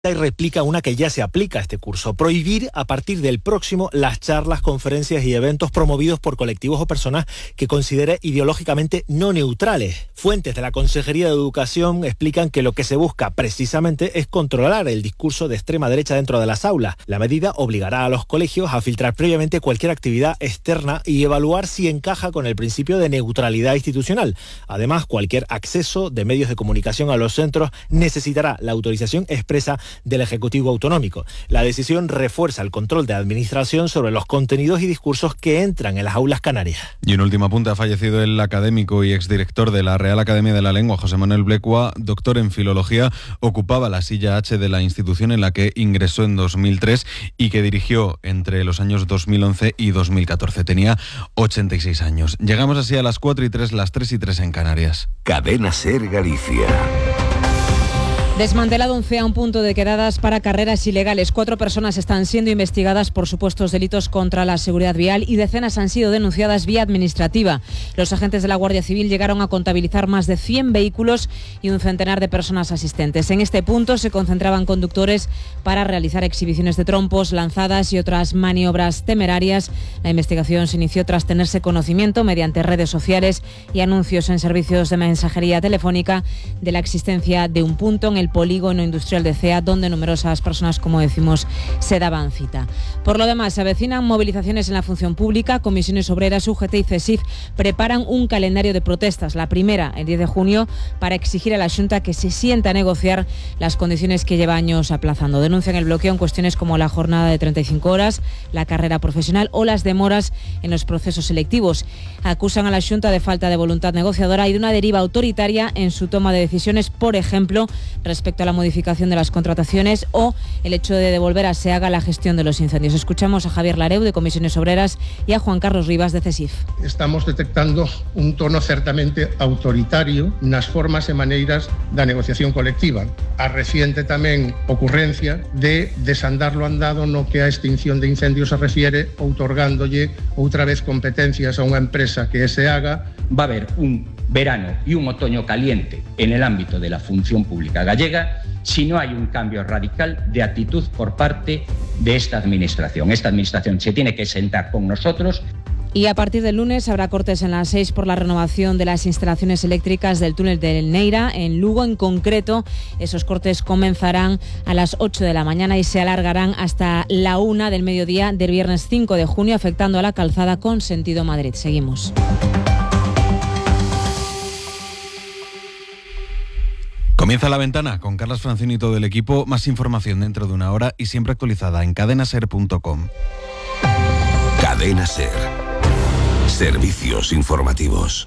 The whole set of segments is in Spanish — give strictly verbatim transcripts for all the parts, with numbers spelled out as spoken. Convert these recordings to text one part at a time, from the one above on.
y replica una que ya se aplica a este curso: prohibir a partir del próximo las charlas, conferencias y eventos promovidos por colectivos o personas que considere ideológicamente no neutrales. Fuentes de la Consejería de Educación explican que lo que se busca precisamente es controlar el discurso de extrema derecha dentro de las aulas. La medida obligará a los colegios a filtrar previamente cualquier actividad externa y evaluar si encaja con el principio de neutralidad institucional. Además, cualquier acceso de medios de comunicación a los centros necesitará la autorización expresa del Ejecutivo Autonómico. La decisión refuerza el control de administración sobre los contenidos y discursos que entran en las aulas canarias. Y un último apunte: ha fallecido el académico y exdirector de la Real Academia de la Lengua, José Manuel Blecua, doctor en Filología. Ocupaba la silla H de la institución en la que ingresó en dos mil tres y que dirigió entre los años dos mil once y dos mil catorce. Tenía ochenta y seis años. Llegamos así a las cuatro y tres, las tres y tres en Canarias. Cadena SER Galicia. Desmantelado un C E A, un punto de quedadas para carreras ilegales. Cuatro personas están siendo investigadas por supuestos delitos contra la seguridad vial y decenas han sido denunciadas vía administrativa. Los agentes de la Guardia Civil llegaron a contabilizar más de cien vehículos y un centenar de personas asistentes. En este punto se concentraban conductores para realizar exhibiciones de trompos, lanzadas y otras maniobras temerarias. La investigación se inició tras tenerse conocimiento mediante redes sociales y anuncios en servicios de mensajería telefónica de la existencia de un punto en el polígono industrial de C E A, donde numerosas personas, como decimos, se daban cita. Por lo demás, se avecinan movilizaciones en la función pública. Comisiones Obreras, U G T y CESIF preparan un calendario de protestas. La primera, el diez de junio, para exigir a la Xunta que se sienta a negociar las condiciones que lleva años aplazando. Denuncian el bloqueo en cuestiones como la jornada de treinta y cinco horas, la carrera profesional o las demoras en los procesos selectivos. Acusan a la Xunta de falta de voluntad negociadora y de una deriva autoritaria en su toma de decisiones, por ejemplo, respecto a la modificación de las contrataciones o el hecho de devolver a SEAGA la gestión de los incendios. Escuchamos a Javier Lareu, de Comisiones Obreras, y a Juan Carlos Rivas, de CESIF. Estamos detectando un tono certamente autoritario nas formas e maneiras da negociación colectiva. A reciente tamén ocurrencia de desandar lo andado no que a extinción de incendios se refiere, outorgándolle outra vez competencias a unha empresa que é SEAGA. Va a haber un verano y un otoño caliente en el ámbito de la función pública gallega si no hay un cambio radical de actitud por parte de esta administración. Esta administración se tiene que sentar con nosotros. Y a partir del lunes habrá cortes en las seis por la renovación de las instalaciones eléctricas del túnel del Neira. En Lugo, en concreto, esos cortes comenzarán a las ocho de la mañana y se alargarán hasta la una del mediodía del viernes cinco de junio, afectando a la calzada con sentido Madrid. Seguimos. Comienza La Ventana con Carlas Francini y todo el equipo. Más información dentro de una hora y siempre actualizada en cadena ser punto com. Cadena SER. Servicios informativos.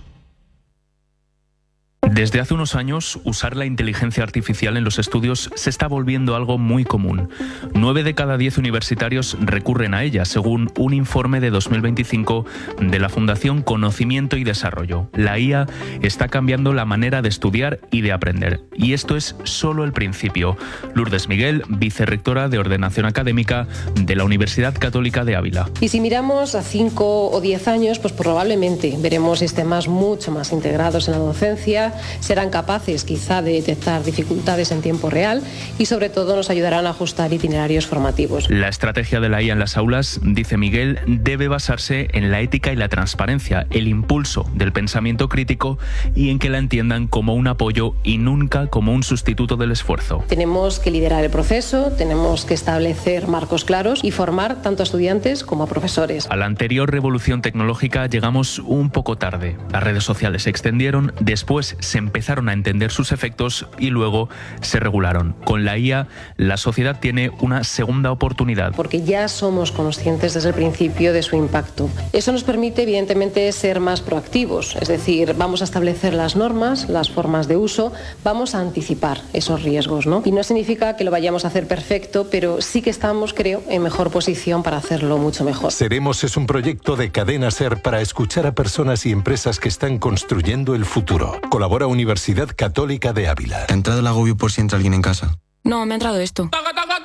Desde hace unos años, usar la inteligencia artificial en los estudios se está volviendo algo muy común. Nueve de cada diez universitarios recurren a ella, según un informe de dos mil veinticinco de la Fundación Conocimiento y Desarrollo. La I A está cambiando la manera de estudiar y de aprender. Y esto es solo el principio. Lourdes Miguel, vicerrectora de Ordenación Académica de la Universidad Católica de Ávila. Y si miramos a cinco o diez años, pues probablemente veremos sistemas mucho más integrados en la docencia, serán capaces quizá de detectar dificultades en tiempo real y sobre todo nos ayudarán a ajustar itinerarios formativos. La estrategia de la I A en las aulas, dice Miguel, debe basarse en la ética y la transparencia, el impulso del pensamiento crítico y en que la entiendan como un apoyo y nunca como un sustituto del esfuerzo. Tenemos que liderar el proceso, tenemos que establecer marcos claros y formar tanto a estudiantes como a profesores. A la anterior revolución tecnológica llegamos un poco tarde. Las redes sociales se extendieron, después se empezaron a entender sus efectos y luego se regularon. Con la I A, la sociedad tiene una segunda oportunidad. Porque ya somos conscientes desde el principio de su impacto. Eso nos permite, evidentemente, ser más proactivos. Es decir, vamos a establecer las normas, las formas de uso, vamos a anticipar esos riesgos, ¿no? Y no significa que lo vayamos a hacer perfecto, pero sí que estamos, creo, en mejor posición para hacerlo mucho mejor. Seremos es un proyecto de Cadena SER para escuchar a personas y empresas que están construyendo el futuro. Colabora Universidad Católica de Ávila. ¿Te ha entrado el agobio por si entra alguien en casa? No, me ha entrado esto.